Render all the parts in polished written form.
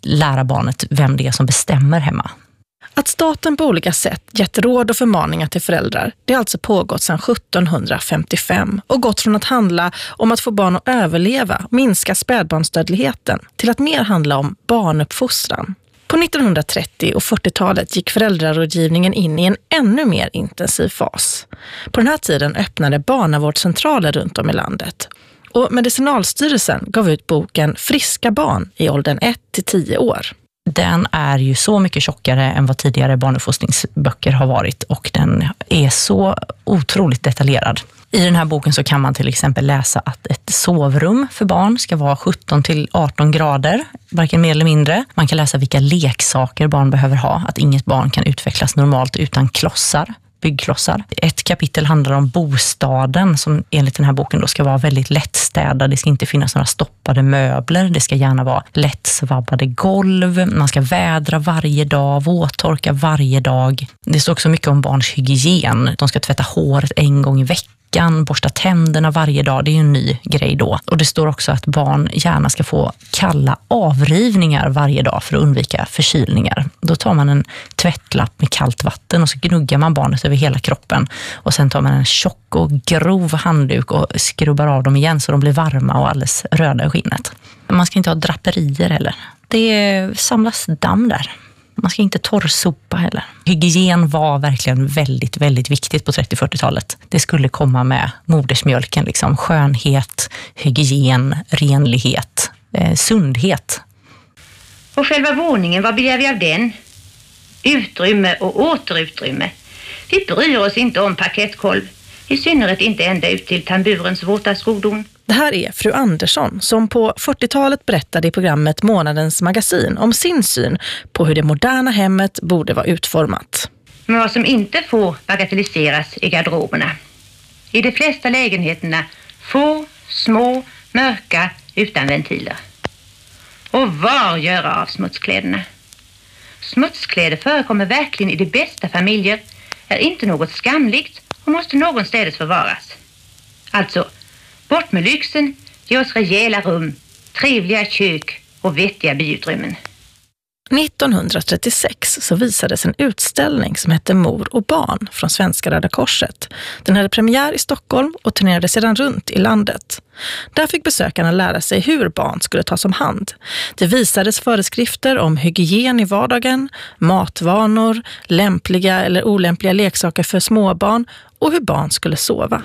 lära barnet vem det är som bestämmer hemma. Att staten på olika sätt gett råd och förmaningar till föräldrar, det har alltså pågått sedan 1755 och gått från att handla om att få barn att överleva, minska spädbarnsdödligheten, till att mer handla om barnuppfostran. På 1930- och 40-talet gick föräldrarådgivningen in i en ännu mer intensiv fas. På den här tiden öppnade barnavårdscentraler runt om i landet. Och Medicinalstyrelsen gav ut boken Friska barn i åldern 1-10 år. Den är ju så mycket tjockare än vad tidigare barnuppfostringsböcker har varit och den är så otroligt detaljerad. I den här boken så kan man till exempel läsa att ett sovrum för barn ska vara 17-18 grader, varken mer eller mindre. Man kan läsa vilka leksaker barn behöver ha, att inget barn kan utvecklas normalt utan klossar. Byggklossar. Ett kapitel handlar om bostaden som enligt den här boken då ska vara väldigt lättstädad. Det ska inte finnas några stoppade möbler. Det ska gärna vara lättsvabbade golv. Man ska vädra varje dag, våttorka varje dag. Det står också mycket om barns hygien. De ska tvätta håret en gång i veckan, borsta tänderna varje dag. Det är ju en ny grej då. Och det står också att barn gärna ska få kalla avrivningar varje dag för att undvika förkylningar. Då tar man en tvättlapp med kallt vatten och så gnuggar man barnet över hela kroppen. Och sen tar man en tjock och grov handduk och skrubbar av dem igen så de blir varma och alldeles röda i skinnet. Man ska inte ha draperier heller. Det samlas damm där. Man ska inte torrsopa heller. Hygien var verkligen väldigt, väldigt viktigt på 30-40-talet. Det skulle komma med modersmjölken, liksom skönhet, hygien, renlighet, sundhet. Och själva våningen, vad begär vi av den? Utrymme och återutrymme. Vi bryr oss inte om parkettkolv. I synnerhet inte ända ut till tamburens våta skodon. Det här är fru Andersson som på 40-talet berättade i programmet Månadens magasin om sin syn på hur det moderna hemmet borde vara utformat. Men vad som inte får bagatelliseras är garderoberna. I de flesta lägenheterna få, små, mörka, utan ventiler. Och var göra av smutskläderna? Smutskläder förekommer verkligen i de bästa familjer, är inte något skamligt och måste någonstans förvaras. Alltså, bort med lyxen, ge oss rejäla rum, trevliga kök och vettiga biutrymmen. 1936 så visades en utställning som hette Mor och barn från Svenska Röda Korset. Den hade premiär i Stockholm och turnerade sedan runt i landet. Där fick besökarna lära sig hur barn skulle tas om hand. Det visades föreskrifter om hygien i vardagen, matvanor, lämpliga eller olämpliga leksaker för småbarn och hur barn skulle sova.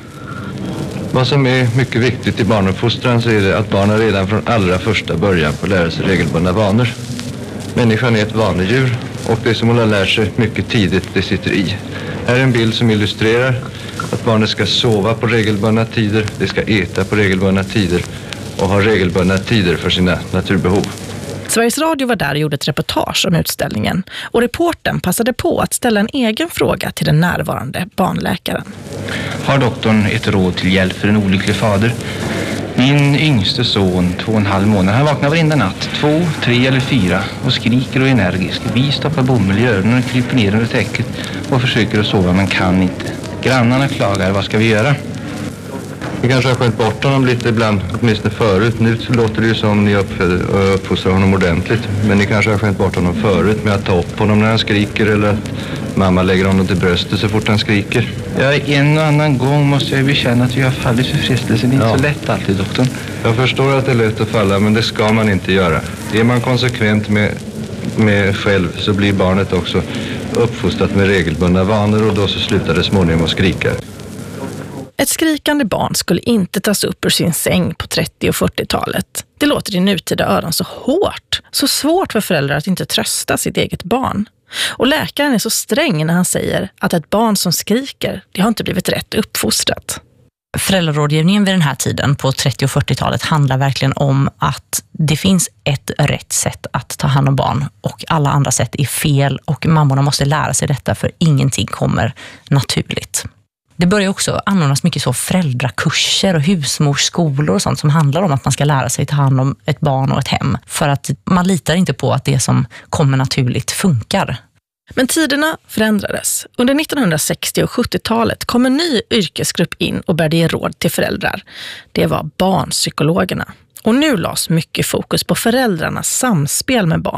Vad som är mycket viktigt i barnuppfostran så är det att barnen redan från allra första början får lära sig regelbundna vanor. Människan är ett vanedjur och det som hon har lärt sig mycket tidigt, det sitter i. Här är en bild som illustrerar att barnet ska sova på regelbundna tider, det ska äta på regelbundna tider och ha regelbundna tider för sina naturbehov. Sveriges Radio var där och gjorde ett reportage om utställningen och reportern passade på att ställa en egen fråga till den närvarande barnläkaren. Har doktorn ett råd till hjälp för en olycklig fader? Min yngste son, 2,5 månader, han vaknar varenda natt, 2, 3 eller 4 och skriker och är energisk. Vi stoppar bomull i öronen och kryper ner under täcket och försöker att sova men kan inte. Grannarna klagar, vad ska vi göra? Vi kanske har skönt bort honom lite ibland, åtminstone förut. Nu låter det ju som ni uppfostrar honom ordentligt. Men ni kanske har skönt bort honom förut med att ta upp honom när han skriker eller att mamma lägger honom till bröstet så fort han skriker. Ja, en och annan gång måste jag bekänna att vi har fallit för frestelsen. Det är inte så lätt alltid, doktorn. Jag förstår att det är lätt att falla, men det ska man inte göra. Är man konsekvent med själv så blir barnet också uppfostrat med regelbundna vanor och då så slutar det småningom att skrika. Ett skrikande barn skulle inte tas upp ur sin säng på 30- och 40-talet. Det låter i nutida öron så hårt, så svårt för föräldrar att inte trösta sitt eget barn. Och läkaren är så sträng när han säger att ett barn som skriker, det har inte blivit rätt uppfostrat. Föräldrarådgivningen vid den här tiden på 30- och 40-talet handlar verkligen om att det finns ett rätt sätt att ta hand om barn och alla andra sätt är fel och mammorna måste lära sig detta för ingenting kommer naturligt. Det börjar också anordnas mycket så föräldrakurser och husmorsskolor och sånt som handlar om att man ska lära sig ta hand om ett barn och ett hem. För att man litar inte på att det som kommer naturligt funkar. Men tiderna förändrades. Under 1960- och 70-talet kom en ny yrkesgrupp in och började ge råd till föräldrar. Det var barnpsykologerna. Och nu lades mycket fokus på föräldrarnas samspel med barn.